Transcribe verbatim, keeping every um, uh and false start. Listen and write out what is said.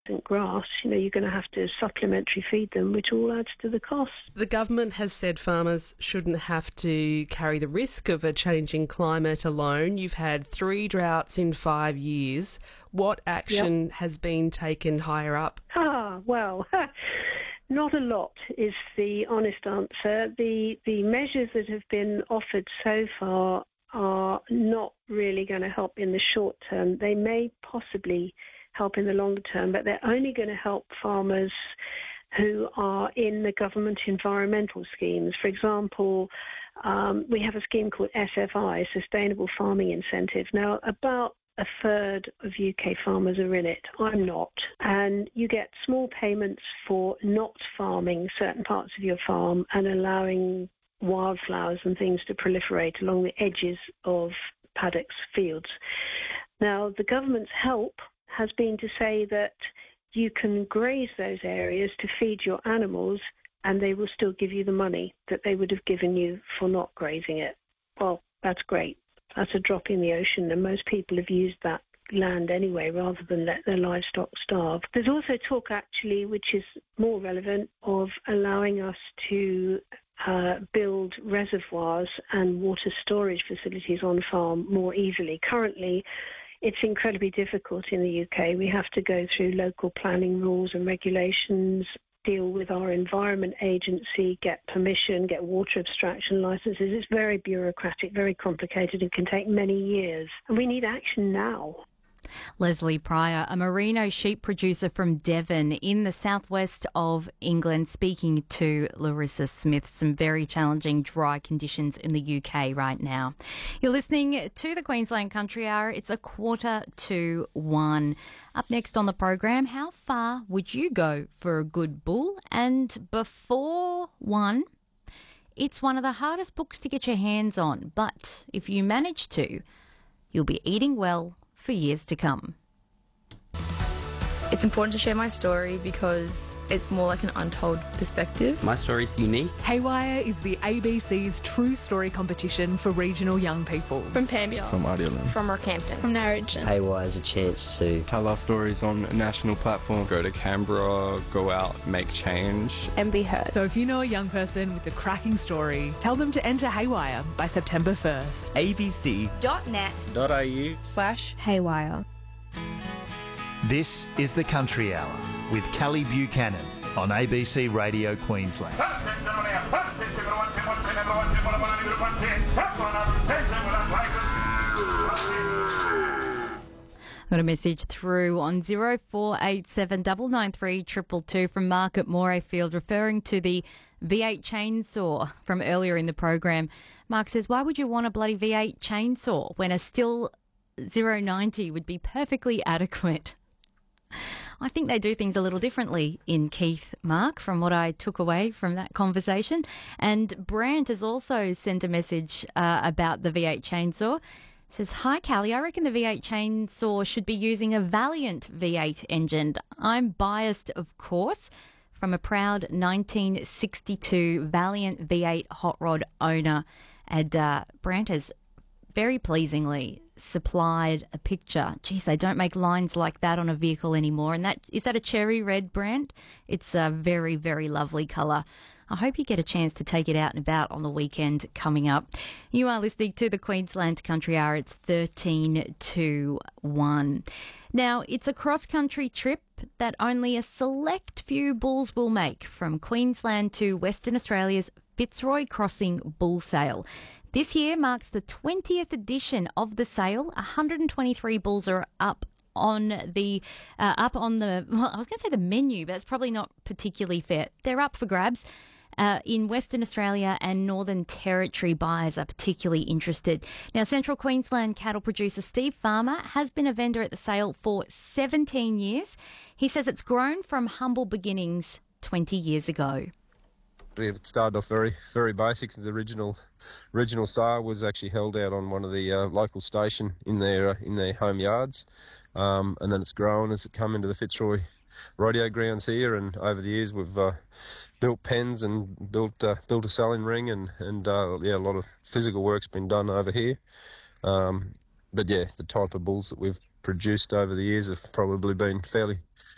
grass, you know, you're going to have to supplementary feed them, which all adds to the cost. The government has said farmers shouldn't have to carry the risk of a changing climate alone. You've had three droughts in five years. What action yep. has been taken higher up? Ah, well, not a lot is the honest answer. The, the measures that have been offered so far are not really going to help in the short term. They may possibly help in the longer term, but they're only going to help farmers who are in the government environmental schemes. For example, um, we have a scheme called S F I, Sustainable Farming Incentive. Now, about a third of U K farmers are in it. I'm not. And you get small payments for not farming certain parts of your farm and allowing wildflowers and things to proliferate along the edges of paddocks, fields. Now, the government's help has been to say that you can graze those areas to feed your animals and they will still give you the money that they would have given you for not grazing it. Well, that's great. That's a drop in the ocean, and most people have used that land anyway rather than let their livestock starve. There's also talk, actually, which is more relevant, of allowing us to uh, build reservoirs and water storage facilities on farm more easily. Currently, it's incredibly difficult in the U K. We have to go through local planning rules and regulations, deal with our environment agency, get permission, get water abstraction licenses. It's very bureaucratic, very complicated, and can take many years. And we need action now. Leslie Pryor, a merino sheep producer from Devon in the southwest of England, speaking to Larissa Smith. Some very challenging dry conditions in the U K right now. You're listening to the Queensland Country Hour. It's a quarter to one. Up next on the program, how far would you go for a good bull? And before one, it's one of the hardest books to get your hands on, but if you manage to, you'll be eating well for years to come. It's important to share my story because it's more like an untold perspective. My story's unique. Haywire is the A B C's true story competition for regional young people. From Pambiel. From Ardelan. From Rockhampton. From Narrogin. Haywire is a chance to tell our stories on a national platform. Go to Canberra, go out, make change. And be heard. So if you know a young person with a cracking story, tell them to enter Haywire by September first. abc.net.au slash Haywire. This is the Country Hour with Callie Buchanan on A B C Radio Queensland. Got a message through on zero four eight seven nine nine three two two two from Mark at Morayfield referring to the V eight chainsaw from earlier in the program. Mark says, why would you want a bloody V eight chainsaw when a still zero ninety would be perfectly adequate? I think they do things a little differently in Keith, Mark, from what I took away from that conversation. And Brant has also sent a message uh, about the V eight chainsaw. It says, hi, Callie, I reckon the V eight chainsaw should be using a Valiant V eight engine. I'm biased, of course, from a proud nineteen sixty-two Valiant V eight hot rod owner. And uh, Brant has very pleasingly supplied a picture. Geez, they don't make lines like that on a vehicle anymore. And that is that a cherry red, Brant? It's a very, very lovely colour. I hope you get a chance to take it out and about on the weekend coming up. You are listening to the Queensland Country Hour. It's thirteen to one. Now, it's a cross-country trip that only a select few bulls will make from Queensland to Western Australia's Fitzroy Crossing Bull Sale. This year marks the twentieth edition of the sale. one hundred twenty-three bulls are up on the uh, up on the. Well, I was going to say the menu, but it's probably not particularly fair. They're up for grabs. Uh, in Western Australia and Northern Territory buyers are particularly interested. Now, Central Queensland cattle producer Steve Farmer has been a vendor at the sale for seventeen years. He says it's grown from humble beginnings twenty years ago. It started off very, very basic. The original, original sale was actually held out on one of the uh, local station in their uh, in their home yards, um, and then it's grown as it come into the Fitzroy rodeo grounds here. And over the years, we've uh, built pens and built uh, built a selling ring, and and uh, yeah, a lot of physical work's been done over here. Um, but yeah, the type of bulls that we've produced over the years have probably been fairly